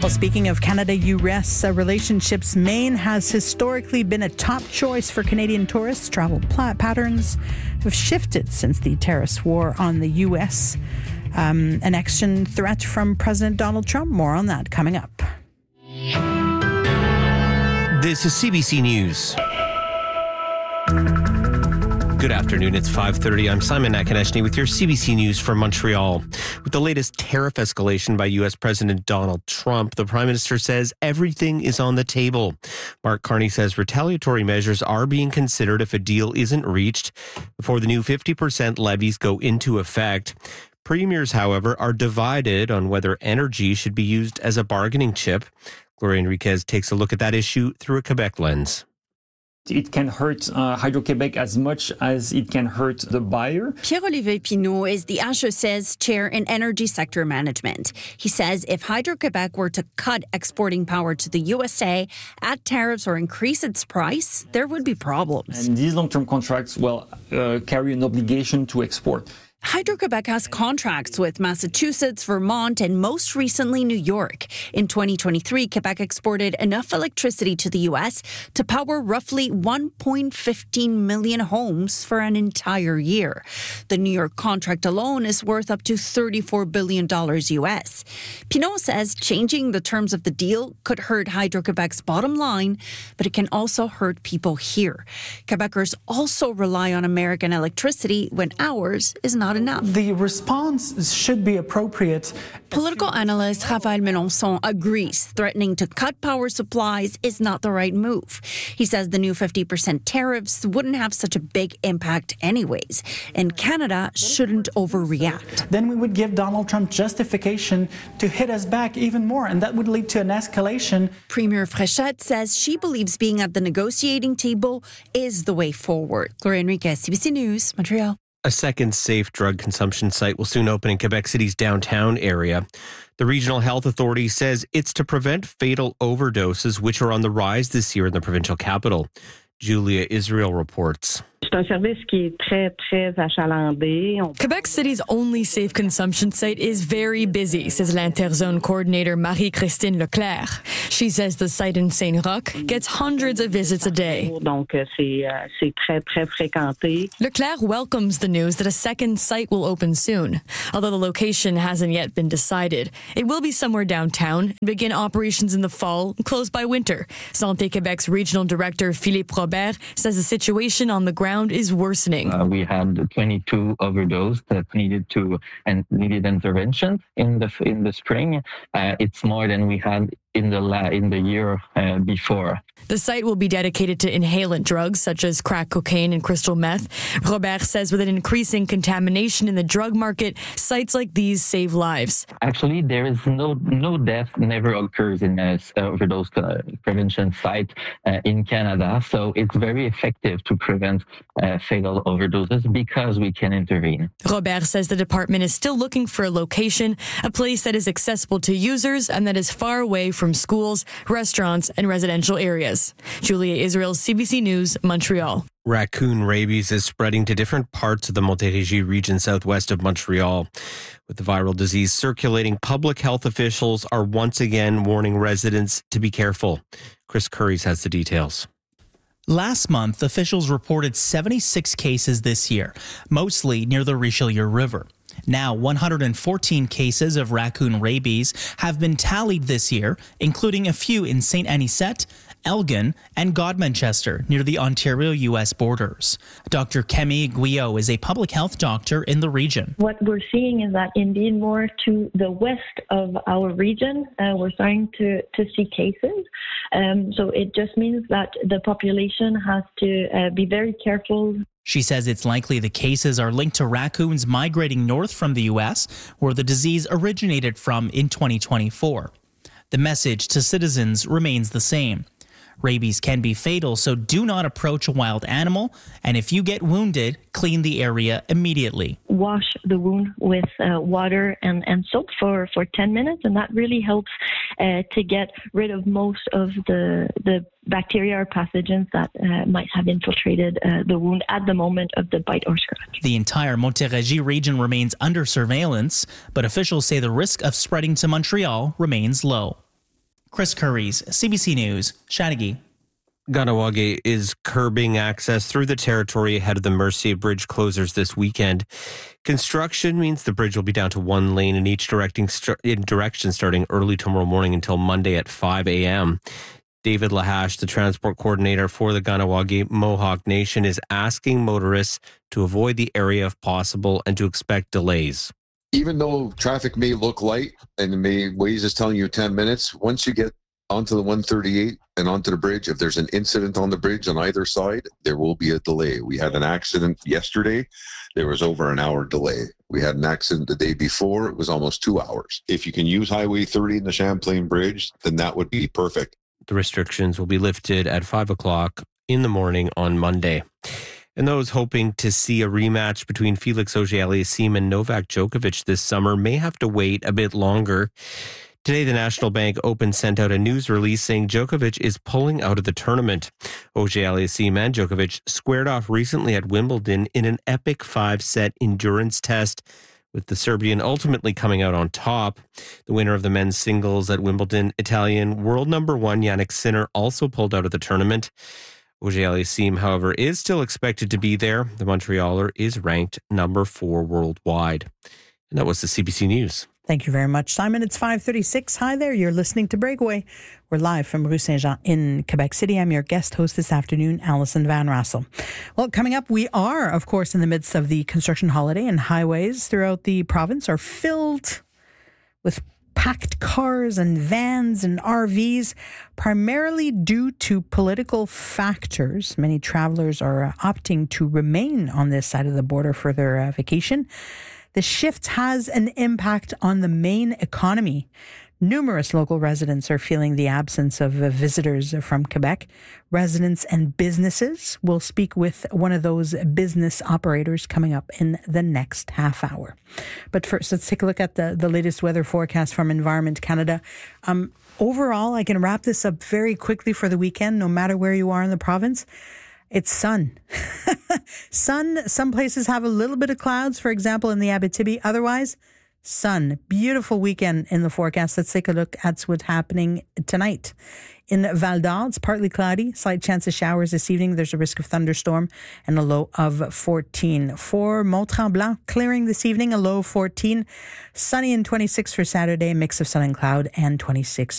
Well, speaking of Canada-US relationships, Maine has historically been a top choice for Canadian tourists. Travel patterns have shifted since the tariffs war on the U.S. An threat from President Donald Trump. More on that coming up. This is CBC News. Good afternoon. It's 5:30. I'm Simon Nakonechny with your CBC News from Montreal. With the latest tariff escalation by U.S. President Donald Trump, the Prime Minister says everything is on the table. Mark Carney says retaliatory measures are being considered if a deal isn't reached before the new 50% levies go into effect. Premiers, however, are divided on whether energy should be used as a bargaining chip. Gloria Enriquez takes a look at that issue through a Quebec lens. It can hurt Hydro-Québec as much as it can hurt the buyer. Pierre-Olivier Pinault is the HEC's chair in energy sector management. He says if Hydro-Québec were to cut exporting power to the USA, add tariffs or increase its price, there would be problems. And these long-term contracts will carry an obligation to export. Hydro-Québec has contracts with Massachusetts, Vermont, and most recently New York. In 2023, Quebec exported enough electricity to the U.S. to power roughly 1.15 million homes for an entire year. The New York contract alone is worth up to $34 billion U.S. Pinault says changing the terms of the deal could hurt Hydro-Quebec's bottom line, but it can also hurt people here. Quebecers also rely on American electricity when ours is not enough. The response should be appropriate. Political analyst Raphaël Melançon agrees threatening to cut power supplies is not the right move. He says the new 50% tariffs wouldn't have such a big impact anyways, and Canada shouldn't overreact. Then we would give Donald Trump justification to hit us back even more, and that would lead to an escalation. Premier Fréchette says she believes being at the negotiating table is the way forward. Gloria Enriquez, CBC News, Montreal. A second safe drug consumption site will soon open in Quebec City's downtown area. The Regional Health Authority says it's to prevent fatal overdoses, which are on the rise this year in the provincial capital. Julia Israel reports. Quebec City's only safe consumption site is very busy, says l'Interzone coordinator Marie-Christine Leclerc. She says the site in Saint-Roch gets hundreds of visits a day. Leclerc welcomes the news that a second site will open soon. Although the location hasn't yet been decided, it will be somewhere downtown and begin operations in the fall and close by winter. Santé Quebec's regional director Philippe Robert says the situation on the ground is worsening. We had 22 overdose that needed intervention in the spring. It's more than we had in the year before. The site will be dedicated to inhalant drugs such as crack cocaine and crystal meth. Robert says with an increasing contamination in the drug market, sites like these save lives. Actually, there is no death never occurs in an overdose prevention site in Canada. So it's very effective to prevent fatal overdoses because we can intervene. Robert says the department is still looking for a location, a place that is accessible to users and that is far away from schools, restaurants, and residential areas. Julia Israel, CBC News, Montreal. Raccoon rabies is spreading to different parts of the Montérégie region southwest of Montreal. With the viral disease circulating, public health officials are once again warning residents to be careful. Chris Curries has the details. Last month, officials reported 76 cases this year, mostly near the Richelieu River. Now, 114 cases of raccoon rabies have been tallied this year, including a few in St. Anisette, Elgin, and Godmanchester, near the Ontario-U.S. borders. Dr. Camille Guyot is a public health doctor in the region. What we're seeing is that indeed more to the west of our region, we're starting to see cases. So it just means that the population has to be very careful. She says it's likely the cases are linked to raccoons migrating north from the U.S., where the disease originated from in 2024. The message to citizens remains the same. Rabies can be fatal, so do not approach a wild animal. And if you get wounded, clean the area immediately. Wash the wound with water and soap for 10 minutes, and that really helps to get rid of most of the bacteria or pathogens that might have infiltrated the wound at the moment of the bite or scratch. The entire Montérégie region remains under surveillance, but officials say the risk of spreading to Montreal remains low. Chris Curries, CBC News, Chateauguay. Kahnawake is curbing access through the territory ahead of the Mercier Bridge closures this weekend. Construction means the bridge will be down to one lane in each direction starting early tomorrow morning until Monday at 5 a.m. David Lahash, the transport coordinator for the Kahnawake Mohawk Nation, is asking motorists to avoid the area if possible and to expect delays. Even though traffic may look light and Waze is telling you 10 minutes, once you get onto the 138 and onto the bridge, if there's an incident on the bridge on either side, there will be a delay. We had an accident yesterday. There was over an hour delay. We had an accident the day before. It was almost 2 hours. If you can use Highway 30 and the Champlain Bridge, then that would be perfect. The restrictions will be lifted at 5 o'clock in the morning on Monday. And those hoping to see a rematch between Felix Auger-Aliassime and Novak Djokovic this summer may have to wait a bit longer. Today, the National Bank Open sent out a news release saying Djokovic is pulling out of the tournament. Auger-Aliassime and Djokovic squared off recently at Wimbledon in an epic 5-set endurance test, with the Serbian ultimately coming out on top. The winner of the men's singles at Wimbledon, Italian world number 1 Jannik Sinner, also pulled out of the tournament. Auger-Aliassime, however, is still expected to be there. The Montrealer is ranked number 4 worldwide. And that was the CBC News. Thank you very much, Simon. It's 5:36. Hi there. You're listening to Breakaway. We're live from Rue Saint-Jean in Quebec City. I'm your guest host this afternoon, Alison Van Rassel. Well, coming up, we are, of course, in the midst of the construction holiday, and highways throughout the province are filled with packed cars and vans and RVs, primarily due to political factors. Many travelers are opting to remain on this side of the border for their vacation. The shift has an impact on the main economy. Numerous local residents are feeling the absence of visitors from Quebec. Residents and businesses will speak with one of those business operators coming up in the next half hour. But first, let's take a look at the latest weather forecast from Environment Canada. Overall, I can wrap this up very quickly for the weekend, no matter where you are in the province. It's sun. Sun. Some places have a little bit of clouds, for example, in the Abitibi. Otherwise, sun. Beautiful weekend in the forecast. Let's take a look at what's happening tonight. In Val d'Or, it's partly cloudy. Slight chance of showers this evening. There's a risk of thunderstorm and a low of 14. For Mont-Tremblant, clearing this evening, a low of 14. Sunny and 26 for Saturday. Mix of sun and cloud and 26